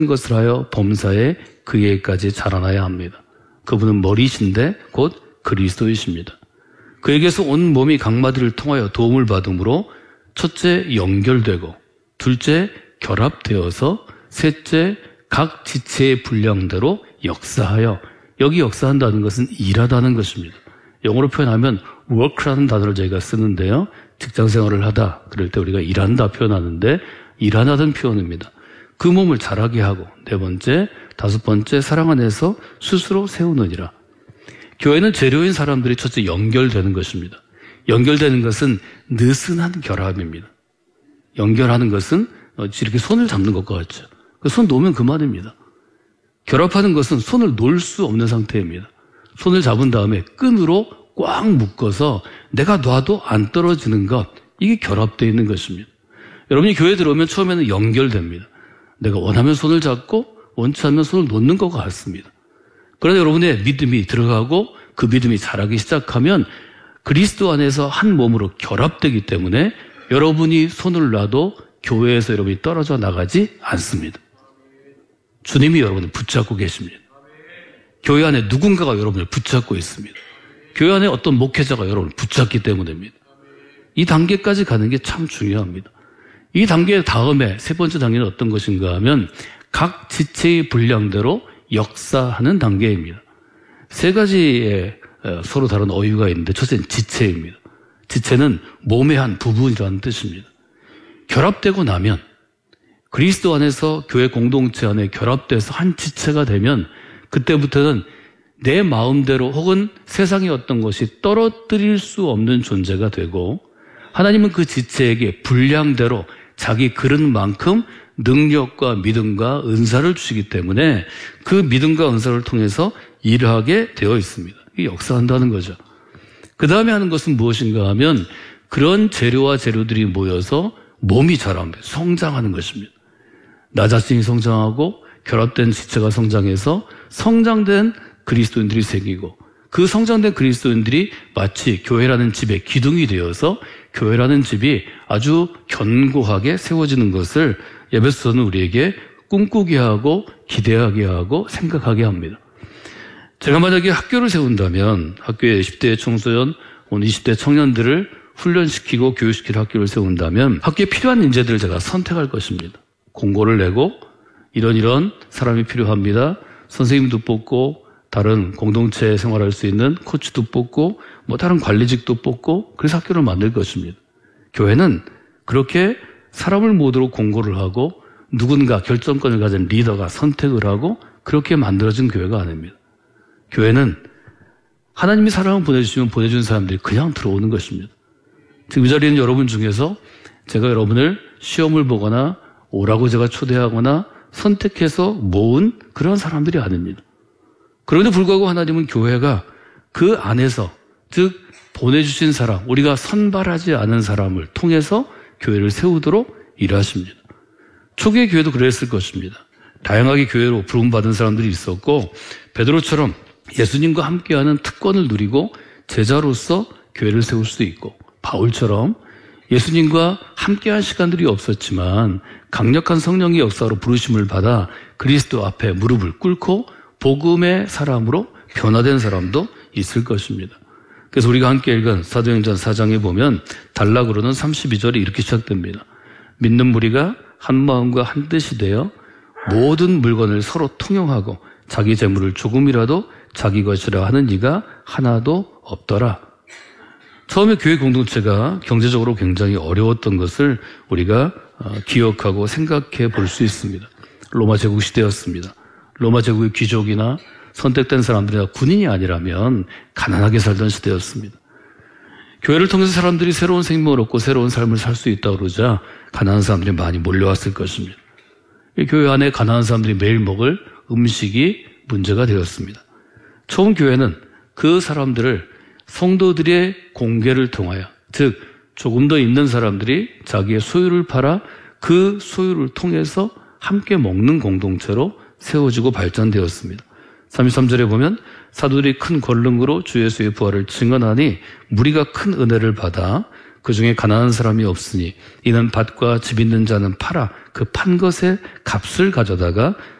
것을 하여 범사에 그에게까지 자라나야 합니다. 그분은 머리신데 곧 그리스도이십니다. 그에게서 온 몸이 각마디를 통하여 도움을 받음으로 첫째 연결되고 둘째 결합되어서 셋째 각 지체의 분량대로 역사하여, 여기 역사한다는 것은 일하다는 것입니다. 영어로 표현하면 work라는 단어를 저희가 쓰는데요. 직장생활을 하다 그럴 때 우리가 일한다 표현하는데 일하다는 표현입니다. 그 몸을 자라게 하고, 네 번째, 다섯 번째, 사랑 안에서 스스로 세우느니라. 교회는 재료인 사람들이 첫째 연결되는 것입니다. 연결되는 것은 느슨한 결합입니다. 연결하는 것은 이렇게 손을 잡는 것과 같죠. 손 놓으면 그만입니다. 결합하는 것은 손을 놓을 수 없는 상태입니다. 손을 잡은 다음에 끈으로 꽉 묶어서 내가 놔도 안 떨어지는 것, 이게 결합되어 있는 것입니다. 여러분이 교회에 들어오면 처음에는 연결됩니다. 내가 원하면 손을 잡고 원치 않으면 손을 놓는 것 같습니다. 그러나 여러분의 믿음이 들어가고 그 믿음이 자라기 시작하면 그리스도 안에서 한 몸으로 결합되기 때문에 여러분이 손을 놔도 교회에서 여러분이 떨어져 나가지 않습니다. 주님이 여러분을 붙잡고 계십니다. 교회 안에 누군가가 여러분을 붙잡고 있습니다. 교회 안에 어떤 목회자가 여러분을 붙잡기 때문입니다. 이 단계까지 가는 게 참 중요합니다. 이 단계 다음에 세 번째 단계는 어떤 것인가 하면 각 지체의 분량대로 역사하는 단계입니다. 세 가지의 서로 다른 어휘가 있는데 첫째는 지체입니다. 지체는 몸의 한 부분이라는 뜻입니다. 결합되고 나면 그리스도 안에서 교회 공동체 안에 결합돼서 한 지체가 되면 그때부터는 내 마음대로 혹은 세상의 어떤 것이 떨어뜨릴 수 없는 존재가 되고 하나님은 그 지체에게 분량대로 자기 그릇만큼 능력과 믿음과 은사를 주시기 때문에 그 믿음과 은사를 통해서 일하게 되어 있습니다. 이게 역사한다는 거죠. 그 다음에 하는 것은 무엇인가 하면 그런 재료와 재료들이 모여서 몸이 자랍니다. 성장하는 것입니다. 나 자신이 성장하고 결합된 지체가 성장해서 성장된 그리스도인들이 생기고 그 성장된 그리스도인들이 마치 교회라는 집의 기둥이 되어서 교회라는 집이 아주 견고하게 세워지는 것을 에베소서는 우리에게 꿈꾸게 하고 기대하게 하고 생각하게 합니다. 제가 만약에 학교를 세운다면 학교에 10대 청소년, 20대 청년들을 훈련시키고 교육시킬 학교를 세운다면 학교에 필요한 인재들을 제가 선택할 것입니다. 공고를 내고 이런 사람이 필요합니다. 선생님도 뽑고 다른 공동체 생활할 수 있는 코치도 뽑고 다른 관리직도 뽑고 그래서 학교를 만들 것입니다. 교회는 그렇게 사람을 모두로 공고를 하고 누군가 결정권을 가진 리더가 선택을 하고 그렇게 만들어진 교회가 아닙니다. 교회는 하나님이 사람을 보내주시면 보내준 사람들이 그냥 들어오는 것입니다. 지금 이 자리에 있는 여러분 중에서 제가 여러분을 시험을 보거나 오라고 제가 초대하거나 선택해서 모은 그런 사람들이 아닙니다. 그런데 불구하고 하나님은 교회가 그 안에서 즉 보내주신 사람, 우리가 선발하지 않은 사람을 통해서 교회를 세우도록 일하십니다. 초기의 교회도 그랬을 것입니다. 다양하게 교회로 부름받은 사람들이 있었고 베드로처럼 예수님과 함께하는 특권을 누리고 제자로서 교회를 세울 수도 있고 바울처럼 예수님과 함께한 시간들이 없었지만 강력한 성령의 역사로 부르심을 받아 그리스도 앞에 무릎을 꿇고 복음의 사람으로 변화된 사람도 있을 것입니다. 그래서 우리가 함께 읽은 사도행전 4장에 보면 단락으로는 32절이 이렇게 시작됩니다. 믿는 무리가 한 마음과 한 뜻이 되어 모든 물건을 서로 통용하고 자기 재물을 조금이라도 자기 것이라 하는 이가 하나도 없더라. 처음에 교회 공동체가 경제적으로 굉장히 어려웠던 것을 우리가 기억하고 생각해 볼 수 있습니다. 로마 제국 시대였습니다. 로마 제국의 귀족이나 선택된 사람들이나 군인이 아니라면 가난하게 살던 시대였습니다. 교회를 통해서 사람들이 새로운 생명을 얻고 새로운 삶을 살 수 있다고 그러자 가난한 사람들이 많이 몰려왔을 것입니다. 교회 안에 가난한 사람들이 매일 먹을 음식이 문제가 되었습니다. 처음 교회는 그 사람들을 성도들의 공개를 통하여, 즉 조금 더 있는 사람들이 자기의 소유를 팔아 그 소유를 통해서 함께 먹는 공동체로 세워지고 발전되었습니다. 33절에 보면 사도들이 큰 권능으로 주 예수의 부활을 증언하니 무리가 큰 은혜를 받아 그 중에 가난한 사람이 없으니 이는 밭과 집 있는 자는 팔아 그 판 것의 값을 가져다가